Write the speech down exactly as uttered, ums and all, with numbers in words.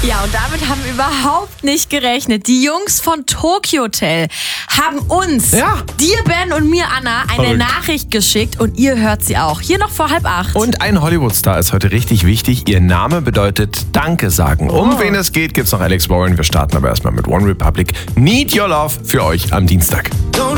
Ja, und damit haben wir überhaupt nicht gerechnet. Die Jungs von Tokyo Hotel haben uns, Ja. dir Ben und mir Anna, eine Verrückt. Nachricht geschickt und ihr hört sie auch. Hier noch vor halb acht. Und ein Hollywood-Star ist heute richtig wichtig. Ihr Name bedeutet Danke sagen. Um Oh. wen es geht, gibt's noch Alex Warren. Wir starten aber erstmal mit One Republic. Need Your Love für euch am Dienstag.